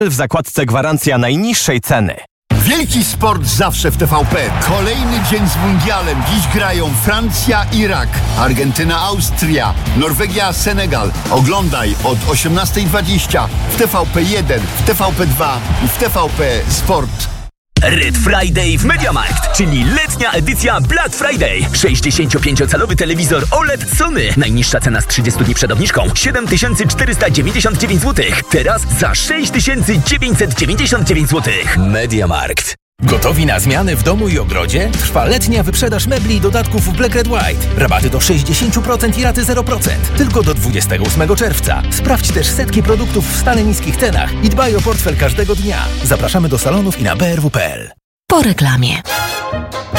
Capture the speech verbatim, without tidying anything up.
w zakładce gwarancja najniższej ceny. Wielki sport zawsze w T V P. Kolejny dzień z mundialem. Dziś grają Francja, Irak, Argentyna, Austria, Norwegia, Senegal. Oglądaj od osiemnastej dwadzieścia w T V P jeden, w T V P dwa i w T V P Sport. Red Friday w MediaMarkt, czyli letnia edycja Black Friday. sześćdziesięciopięciocalowy telewizor O L E D Sony. Najniższa cena z trzydziestu dni przed obniżką siedem tysięcy czterysta dziewięćdziesiąt dziewięć złotych. Teraz za sześć tysięcy dziewięćset dziewięćdziesiąt dziewięć złotych. MediaMarkt. Gotowi na zmiany w domu i ogrodzie? Trwa letnia wyprzedaż mebli i dodatków w Black Red White. Rabaty do sześćdziesiąt procent i raty zero procent. Tylko do dwudziestego ósmego czerwca. Sprawdź też setki produktów w stale niskich cenach i dbaj o portfel każdego dnia. Zapraszamy do salonów i na b r w kropka p l. Po reklamie.